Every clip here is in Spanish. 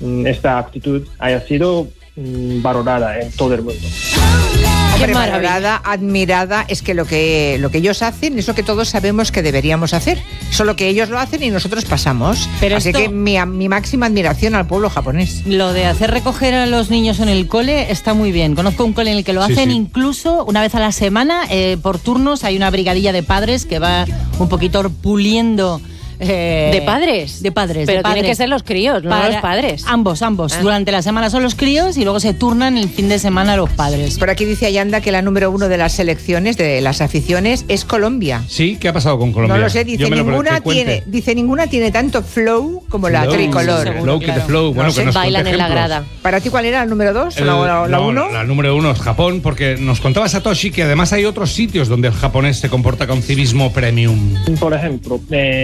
esta actitud haya sido valorada en todo el mundo. Hombre, valorada, admirada, es que lo que ellos hacen es lo que todos sabemos que deberíamos hacer, solo que ellos lo hacen y nosotros pasamos. Pero así que mi máxima admiración al pueblo japonés. Lo de hacer recoger a los niños en el cole está muy bien. Conozco un cole en el que lo hacen incluso una vez a la semana, por turnos. Hay una brigadilla de padres que va un poquito puliendo. ¿De padres? De padres. Pero de padres. tienen que ser los críos, no los padres. Ambos. Durante la semana son los críos y luego se turnan el fin de semana los padres. Por aquí dice Ayanda que la número 1 de las selecciones, de las aficiones, es Colombia. Sí, ¿qué ha pasado con Colombia? No lo sé, dice ninguna tiene tanto flow como la tricolor. Flow, que de flow. Bueno, que nos bailan en la grada. ¿Para ti cuál era el número 2? ¿La 1? La número 1 es Japón, porque nos contaba Satoshi que además hay otros sitios donde el japonés se comporta con civismo premium. Por ejemplo,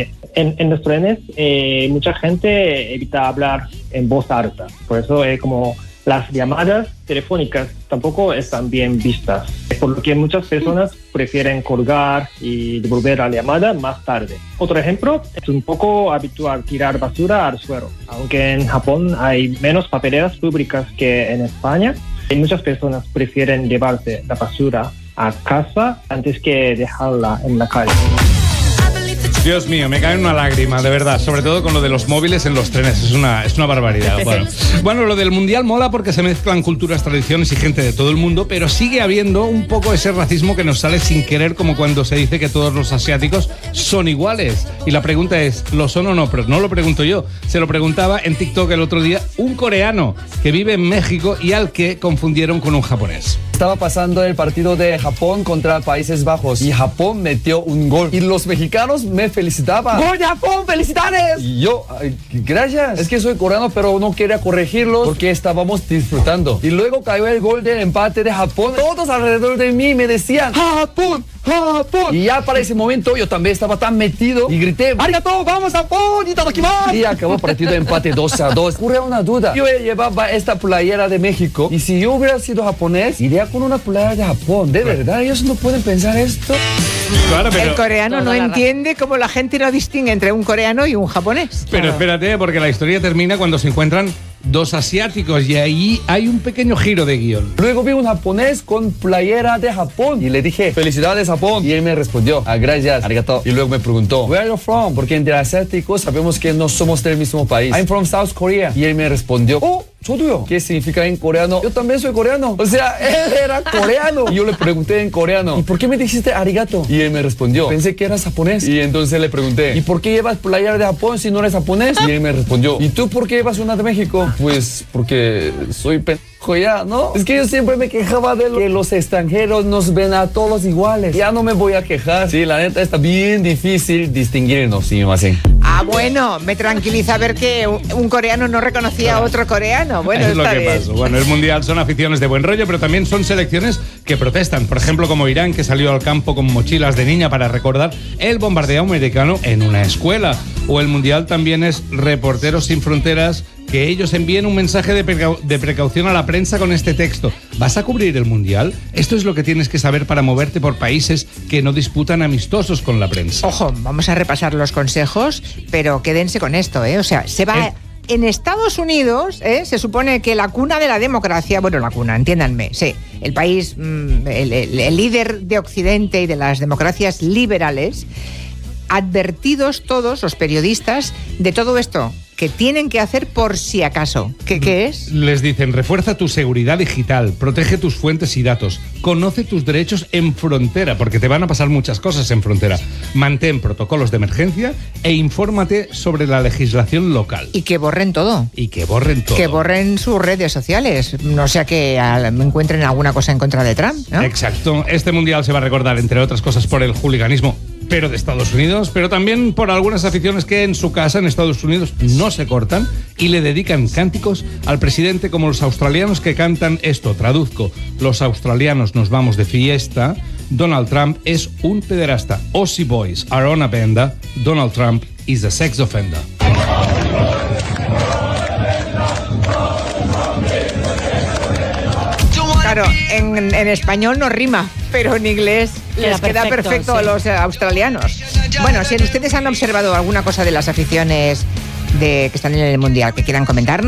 en los trenes mucha gente evita hablar en voz alta, por eso como las llamadas telefónicas tampoco están bien vistas, por lo que muchas personas prefieren colgar y devolver la llamada más tarde. Otro ejemplo, es un poco habitual tirar basura al suelo, aunque en Japón hay menos papeleras públicas que en España. Muchas personas prefieren llevarse la basura a casa antes que dejarla en la calle. Dios mío, me cae una lágrima, de verdad, sobre todo con lo de los móviles en los trenes, es una barbaridad. Bueno, lo del Mundial mola porque se mezclan culturas, tradiciones y gente de todo el mundo, pero sigue habiendo un poco ese racismo que nos sale sin querer, como cuando se dice que todos los asiáticos son iguales. Y la pregunta es, ¿lo son o no? Pero no lo pregunto yo, se lo preguntaba en TikTok el otro día un coreano que vive en México y al que confundieron con un japonés. Estaba pasando el partido de Japón contra Países Bajos y Japón metió un gol y los mexicanos me felicitaban. ¡Gol de Japón! ¡Felicidades! Y yo, gracias. Es que soy coreano, pero no quería corregirlos porque estábamos disfrutando. Y luego cayó el gol del empate de Japón. Todos alrededor de mí me decían ¡Japón! ¡Japón! Y ya para ese momento yo también estaba tan metido y grité ¡Arigato! ¡Vamos Japón! ¡Itadakimasu! Y acabó el partido de empate 2-2. Ocurre una duda. Yo llevaba esta playera de México y si yo hubiera sido japonés, iría con una playera de Japón. ¿De verdad? ¿Ellos no pueden pensar esto? Claro, pero el coreano no entiende cómo la gente no distingue entre un coreano y un japonés. Pero espérate, porque la historia termina cuando se encuentran dos asiáticos y ahí hay un pequeño giro de guión. Luego vi un japonés con playera de Japón y le dije, felicidades Japón. Y él me respondió, gracias, arigato. Y luego me preguntó, where are you from? Porque entre asiáticos sabemos que no somos del mismo país. I'm from South Korea. Y él me respondió, 저도요. ¿Qué significa en coreano? Yo también soy coreano. O sea, él era coreano. Y yo le pregunté en coreano, ¿y por qué me dijiste arigato? Y él me respondió, pensé que eras japonés. Y entonces le pregunté, ¿y por qué llevas playera de Japón si no eres japonés? Y él me respondió, ¿y tú por qué llevas una de México? Pues porque soy pendejo ya, ¿no? Es que yo siempre me quejaba de que los extranjeros nos ven a todos iguales. Ya no me voy a quejar. Sí, la neta está bien difícil distinguirnos, sí, más bien. Bueno, me tranquiliza ver que un coreano no reconocía a otro coreano. Bueno, es lo que pasó. Bueno, el Mundial son aficiones de buen rollo, pero también son selecciones que protestan. Por ejemplo, como Irán, que salió al campo con mochilas de niña para recordar el bombardeo americano en una escuela. O el Mundial también es Reporteros Sin Fronteras, que ellos envíen un mensaje de precaución a la prensa con este texto. ¿Vas a cubrir el Mundial? Esto es lo que tienes que saber para moverte por países que no disputan amistosos con la prensa. Ojo, vamos a repasar los consejos, pero quédense con esto, O sea, se va... En Estados Unidos, se supone que la cuna de la democracia, bueno, la cuna, entiéndanme, sí, el país, el líder de Occidente y de las democracias liberales, advertidos todos los periodistas de todo esto que tienen que hacer por si acaso. ¿Qué es? Les dicen, refuerza tu seguridad digital, protege tus fuentes y datos, conoce tus derechos en frontera, porque te van a pasar muchas cosas en frontera. Mantén protocolos de emergencia e infórmate sobre la legislación local. Y que borren todo. Que borren sus redes sociales, no sea que encuentren alguna cosa en contra de Trump, ¿no? Exacto. Este Mundial se va a recordar, entre otras cosas, por el hooliganismo, pero de Estados Unidos, pero también por algunas aficiones que en su casa, en Estados Unidos, no se cortan y le dedican cánticos al presidente, como los australianos que cantan esto. Traduzco, los australianos nos vamos de fiesta, Donald Trump es un pederasta. Aussie boys are on a benda, Donald Trump is a sex offender. Claro, en español no rima, pero en inglés les queda perfecto a los australianos. Bueno, si ustedes han observado alguna cosa de las aficiones que están en el Mundial que quieran comentarnos,